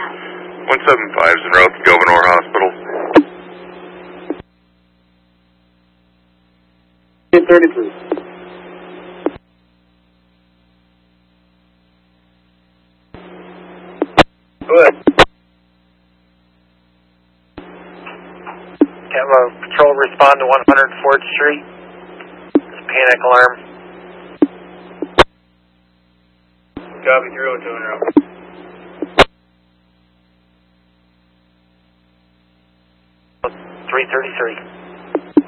175 is en route to Gouverneur Hospital. 33. Good. Have a patrol respond to 104th Street. It's a panic alarm. Copy 302 en route. 333.